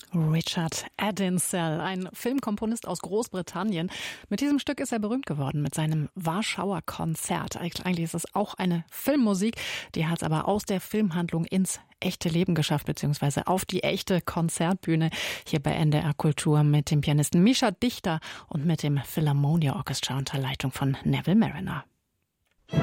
Richard Addinsell, ein Filmkomponist aus Großbritannien. Mit diesem Stück ist er berühmt geworden, mit seinem Warschauer Konzert. Eigentlich ist es auch eine Filmmusik, die hat es aber aus der Filmhandlung ins echte Leben geschafft, beziehungsweise auf die echte Konzertbühne hier bei NDR Kultur mit dem Pianisten Mischa Dichter und mit dem Philharmonia Orchestra unter Leitung von Neville Marriner.